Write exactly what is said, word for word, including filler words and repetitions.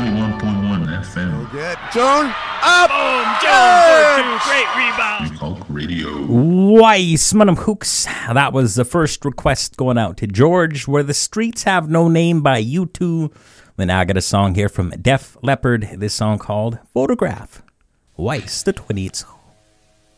ninety-one point one F M. Get Joan up! Boom! Jones for two. Great rebound. Hulk Radio. Weiss, Manum Hooks. That was the first request going out to George. Where the Streets Have No Name by U two. Then I got a song here from Def Leppard. This song called Photograph. Weiss, the twenty-eights.